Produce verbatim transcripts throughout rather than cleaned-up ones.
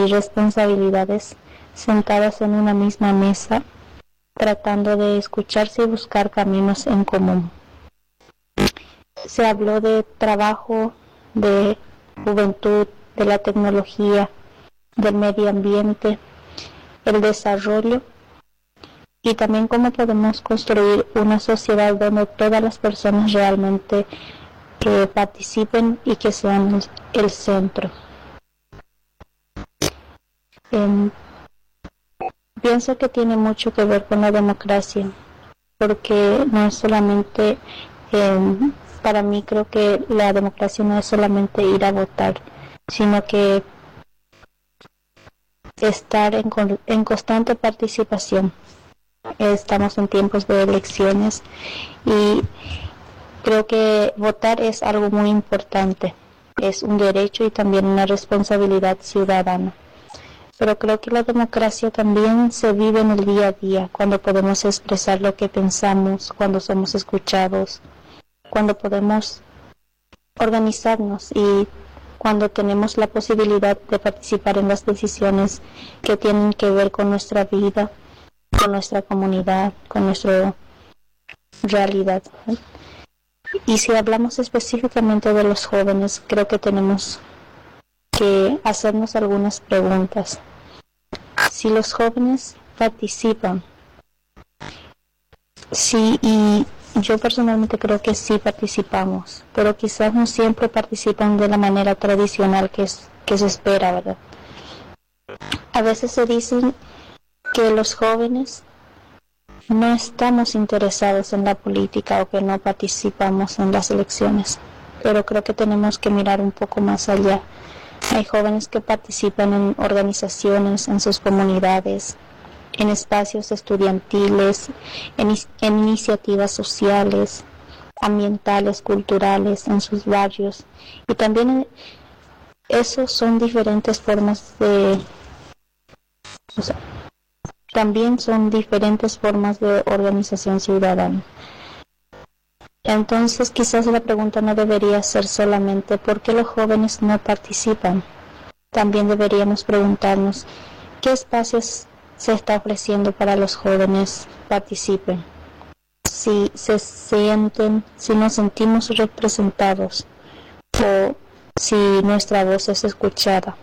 y responsabilidades sentadas en una misma mesa, tratando de escucharse y buscar caminos en común. Se habló de trabajo, de juventud, de la tecnología, del medio ambiente, el desarrollo y también cómo podemos construir una sociedad donde todas las personas realmente eh, participen y que sean el, el centro. Eh, pienso que tiene mucho que ver con la democracia, porque no es solamente, eh, para mí creo que la democracia no es solamente ir a votar, sino que estar en, en constante participación. Estamos en tiempos de elecciones y creo que votar es algo muy importante. Es un derecho y también una responsabilidad ciudadana. Pero creo que la democracia también se vive en el día a día, cuando podemos expresar lo que pensamos, cuando somos escuchados, cuando podemos organizarnos y cuando tenemos la posibilidad de participar en las decisiones que tienen que ver con nuestra vida, con nuestra comunidad, con nuestra realidad. Y si hablamos específicamente de los jóvenes, creo que tenemos que hacernos algunas preguntas. Si los jóvenes participan, sí, y yo personalmente creo que sí participamos, pero quizás no siempre participan de la manera tradicional que, es, que se espera, ¿verdad? A veces se dicen que los jóvenes no estamos interesados en la política o que no participamos en las elecciones, pero creo que tenemos que mirar un poco más allá. Hay jóvenes que participan en organizaciones, en sus comunidades, en espacios estudiantiles, en, en iniciativas sociales, ambientales, culturales, en sus barrios. Y también esos son diferentes formas de... O sea, también son diferentes formas de organización ciudadana. Entonces quizás la pregunta no debería ser solamente ¿por qué los jóvenes no participan? También deberíamos preguntarnos ¿qué espacios se está ofreciendo para los jóvenes participen? Si se sienten, si nos sentimos representados o si nuestra voz es escuchada.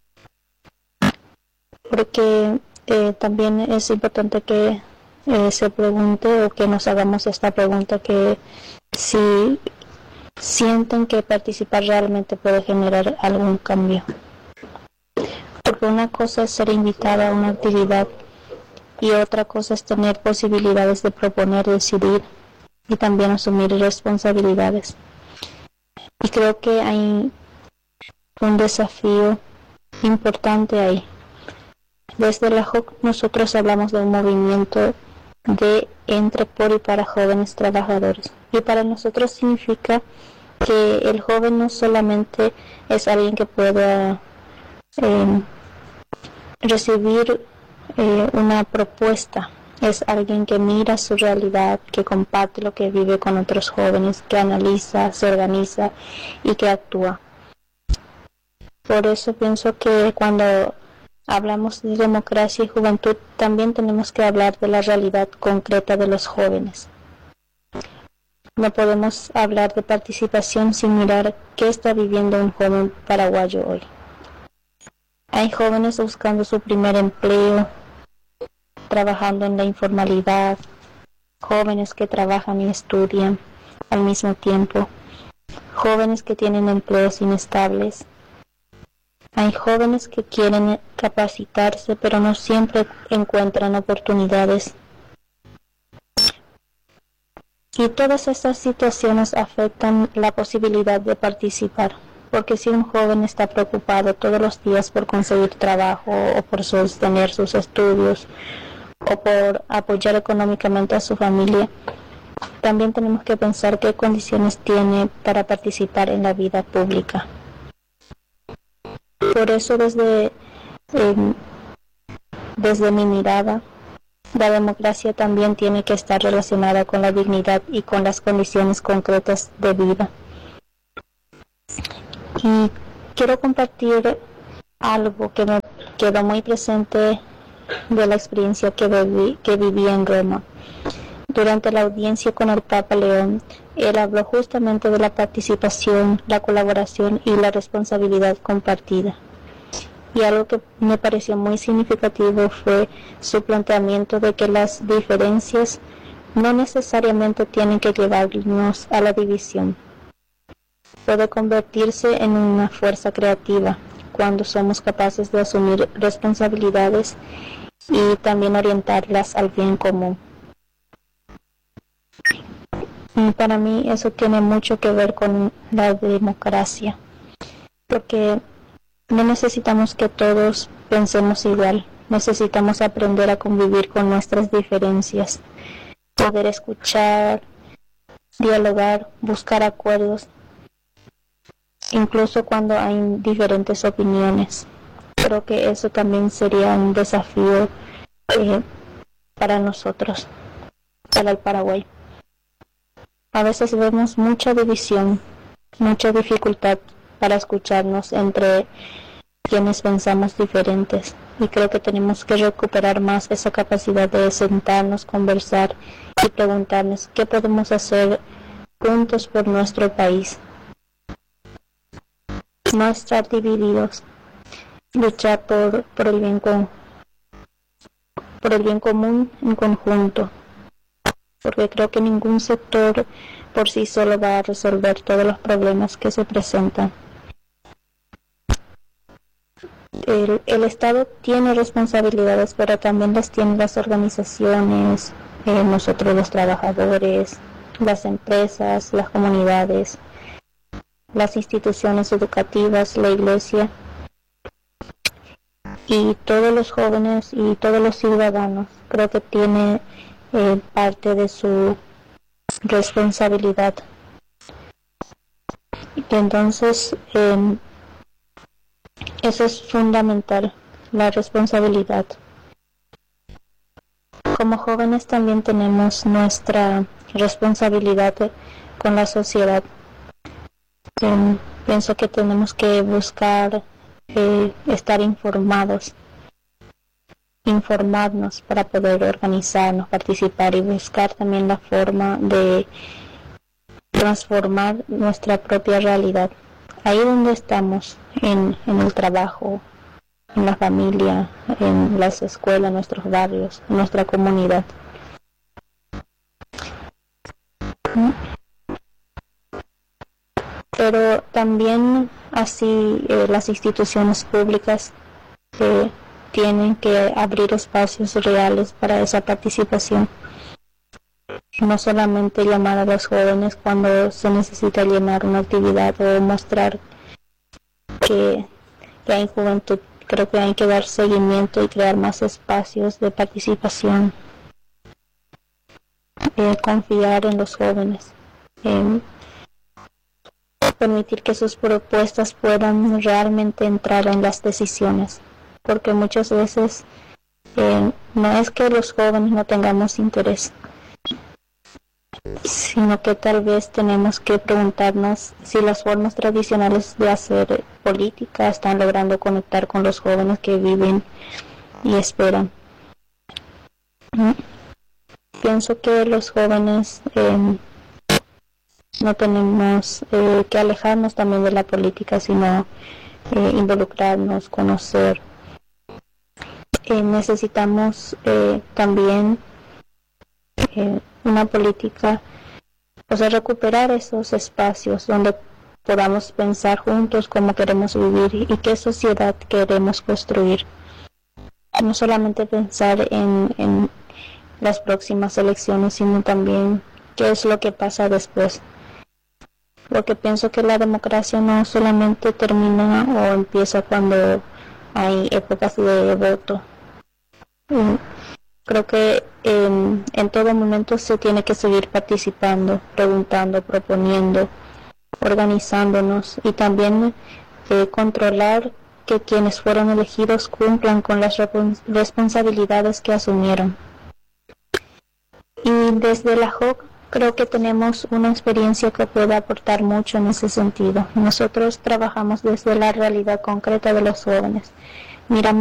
Porque eh, también es importante que eh, se pregunte o que nos hagamos esta pregunta, que si sienten que participar realmente puede generar algún cambio. Porque una cosa es ser invitada a una actividad y otra cosa es tener posibilidades de proponer, decidir y también asumir responsabilidades. Y creo que hay un desafío importante ahí. Desde la J O C nosotros hablamos de un movimiento de entre, por y para jóvenes trabajadores. Y para nosotros significa que el joven no solamente es alguien que pueda eh, recibir eh, una propuesta, es alguien que mira su realidad, que comparte lo que vive con otros jóvenes, que analiza, se organiza y que actúa. Por eso pienso que cuando hablamos de democracia y juventud, también tenemos que hablar de la realidad concreta de los jóvenes. No podemos hablar de participación sin mirar qué está viviendo un joven paraguayo hoy. Hay jóvenes buscando su primer empleo, trabajando en la informalidad, jóvenes que trabajan y estudian al mismo tiempo, jóvenes que tienen empleos inestables. Hay jóvenes que quieren capacitarse, pero no siempre encuentran oportunidades. Y todas estas situaciones afectan la posibilidad de participar, porque si un joven está preocupado todos los días por conseguir trabajo o por sostener sus estudios o por apoyar económicamente a su familia, también tenemos que pensar qué condiciones tiene para participar en la vida pública. Por eso desde, eh, desde mi mirada, la democracia también tiene que estar relacionada con la dignidad y con las condiciones concretas de vida. Y quiero compartir algo que, me, quedó muy presente de la experiencia que viví, que viví en Roma. Durante la audiencia con el Papa León, él habló justamente de la participación, la colaboración y la responsabilidad compartida. Y algo que me pareció muy significativo fue su planteamiento de que las diferencias no necesariamente tienen que llevarnos a la división. Puede convertirse en una fuerza creativa cuando somos capaces de asumir responsabilidades y también orientarlas al bien común. Y para mí eso tiene mucho que ver con la democracia, porque no necesitamos que todos pensemos igual, necesitamos aprender a convivir con nuestras diferencias, poder escuchar, dialogar, buscar acuerdos, incluso cuando hay diferentes opiniones. Creo que eso también sería un desafío eh, para nosotros, para el Paraguay. A veces vemos mucha división, mucha dificultad para escucharnos entre quienes pensamos diferentes, y creo que tenemos que recuperar más esa capacidad de sentarnos, conversar y preguntarnos qué podemos hacer juntos por nuestro país. No estar divididos, luchar por, por el bien con, por el bien común en conjunto, porque creo que ningún sector por sí solo va a resolver todos los problemas que se presentan. El, el Estado tiene responsabilidades, pero también las tienen las organizaciones, eh, nosotros los trabajadores, las empresas, las comunidades, las instituciones educativas, la iglesia y todos los jóvenes y todos los ciudadanos. Creo que tiene eh, parte de su responsabilidad. Y entonces eh, eso es fundamental, la responsabilidad. Como jóvenes también tenemos nuestra responsabilidad con la sociedad. Eh, pienso que tenemos que buscar eh, estar informados, informarnos para poder organizarnos, participar y buscar también la forma de transformar nuestra propia realidad. Ahí donde estamos, en, en el trabajo, en la familia, en las escuelas, en nuestros barrios, en nuestra comunidad. Pero también así eh, las instituciones públicas eh, tienen que abrir espacios reales para esa participación. No solamente llamar a los jóvenes cuando se necesita llenar una actividad o mostrar que, que hay juventud. Creo que hay que dar seguimiento y crear más espacios de participación. Eh, confiar en los jóvenes. Eh, permitir que sus propuestas puedan realmente entrar en las decisiones. Porque muchas veces eh, no es que los jóvenes no tengamos interés, sino que tal vez tenemos que preguntarnos si las formas tradicionales de hacer política están logrando conectar con los jóvenes que viven y esperan. Pienso que los jóvenes eh, no tenemos eh, que alejarnos también de la política, sino eh, involucrarnos, conocer. Eh, necesitamos eh, también eh, una política, o sea, recuperar esos espacios donde podamos pensar juntos cómo queremos vivir y qué sociedad queremos construir. No solamente pensar en, en las próximas elecciones, sino también qué es lo que pasa después. Porque pienso que la democracia no solamente termina o empieza cuando hay épocas de voto. Creo que en, en todo momento se tiene que seguir participando, preguntando, proponiendo, organizándonos y también eh, controlar que quienes fueron elegidos cumplan con las responsabilidades que asumieron. Y desde la J O C creo que tenemos una experiencia que puede aportar mucho en ese sentido. Nosotros trabajamos desde la realidad concreta de los jóvenes. Miramos